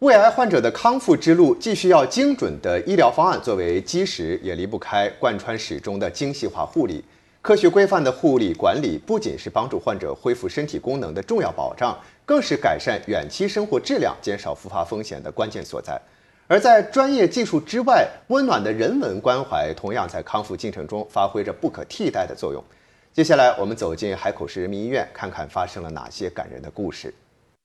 胃癌患者的康复之路，既需要精准的医疗方案作为基石，也离不开贯穿始终的精细化护理。科学规范的护理管理，不仅是帮助患者恢复身体功能的重要保障，更是改善远期生活质量、减少复发风险的关键所在。而在专业技术之外，温暖的人文关怀同样在康复进程中发挥着不可替代的作用。接下来，我们走进海口市人民医院，看看发生了哪些感人的故事。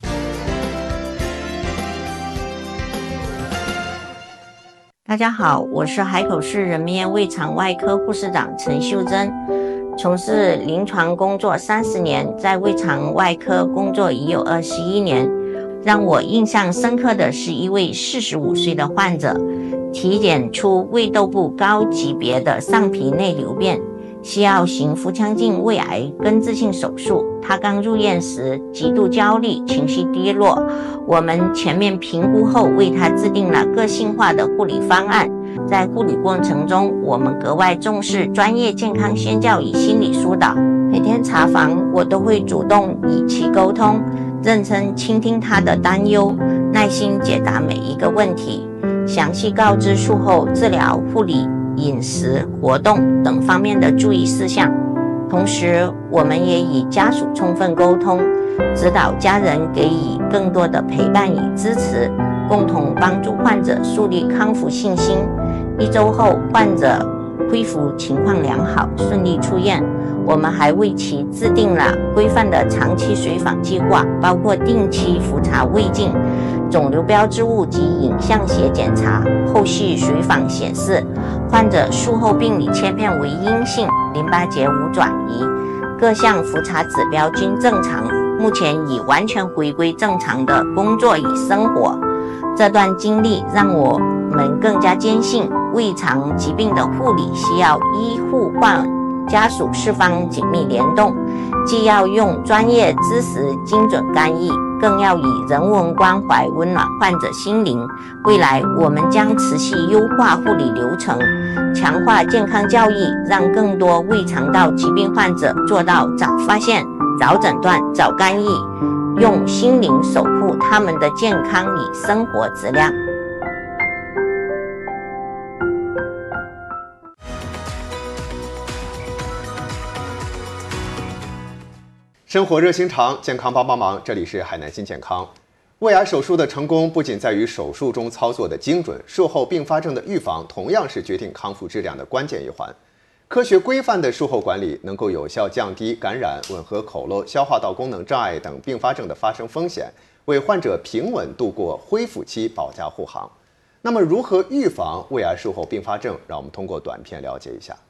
大家好，我是海口市人民医院胃肠外科护士长陈秀珍，从事临床工作30年，在胃肠外科工作已有21年。让我印象深刻的是一位45岁的患者，体检出胃窦部高级别的上皮内瘤变，需要行腹腔镜胃癌根治性手术。他刚入院时极度焦虑，情绪低落。我们全面评估后，为他制定了个性化的护理方案。在护理过程中，我们格外重视专业健康宣教与心理疏导。每天查房，我都会主动与其沟通，认真倾听他的担忧，耐心解答每一个问题，详细告知术后治疗、护理、饮食、活动等方面的注意事项。同时，我们也与家属充分沟通，指导家人给予更多的陪伴与支持，共同帮助患者树立康复信心。1周后，患者恢复情况良好，顺利出院。我们还为其制定了规范的长期随访计划，包括定期复查胃镜、肿瘤标志物及影像学检查。后续随访显示，患者术后病理切片为阴性，淋巴结无转移，各项复查指标均正常，目前已完全回归正常的工作与生活。这段经历让我们更加坚信，胃肠疾病的护理需要医护患家属四方紧密联动，既要用专业知识精准干预，更要以人文关怀温暖患者心灵。未来我们将持续优化护理流程，强化健康教育，让更多胃肠道疾病患者做到早发现、早诊断、早干预，用心灵守护他们的健康与生活质量。 生活热心肠，健康帮帮忙。这里是海南新健康。胃癌手术的成功不仅在于手术中操作的精准，术后并发症的预防同样是决定康复质量的关键一环。科学规范的术后管理能够有效降低感染、吻合口漏、消化道功能障碍等并发症的发生风险，为患者平稳度过恢复期保驾护航。那么，如何预防胃癌术后并发症？让我们通过短片了解一下。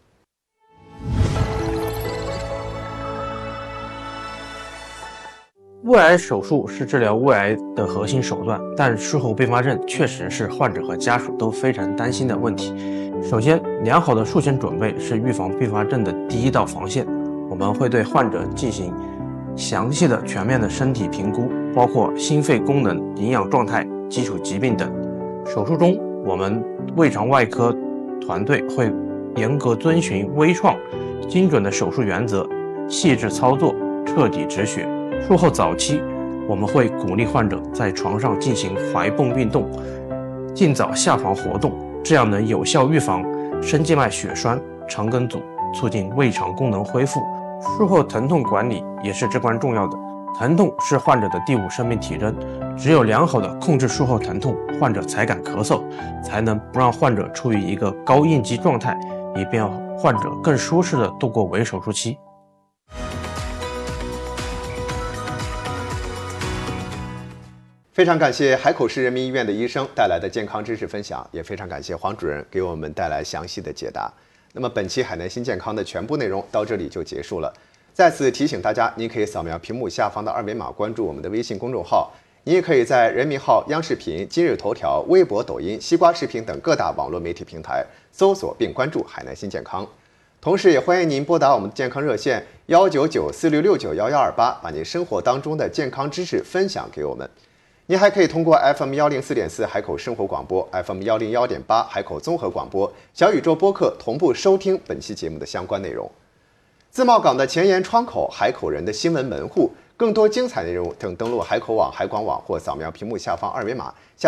胃癌手术是治疗胃癌的核心手段，但术后并发症确实是患者和家属都非常担心的问题。首先，良好的术前准备是预防并发症的第一道防线。我们会对患者进行详细的、全面的身体评估，包括心肺功能、营养状态、基础疾病等。手术中，我们胃肠外科团队会严格遵循微创、精准的手术原则，细致操作，彻底止血。术后早期，我们会鼓励患者在床上进行踝泵运动，尽早下床活动，这样能有效预防深静脉血栓、肠梗阻，促进胃肠功能恢复。术后疼痛管理也是至关重要的，疼痛是患者的第5生命体征，只有良好的控制术后疼痛，患者才敢咳嗽，才能不让患者处于一个高应激状态，以便患者更舒适地度过围手术期。 非常感谢海口市人民医院的医生带来的健康知识分享，也非常感谢黄主任给我们带来详细的解答。那么本期海南新健康的全部内容到这里就结束了。再次提醒大家，您可以扫描屏幕下方的2维码关注我们的微信公众号，您也可以在人民号、央视频、今日头条、微博、抖音、西瓜视频等各大网络媒体平台搜索并关注海南新健康。同时也欢迎您拨打我们的健康热线19946691128，把您生活当中的健康知识分享给我们。您还可以通过 FM104.4 海口生活广播、FM101.8 海口综合广播、小宇宙播客同步收听本期节目的相关内容。自贸港的前沿窗口，海口人的新闻门户，更多精彩内容等登录海口网、海广网或扫描屏幕下方2维码。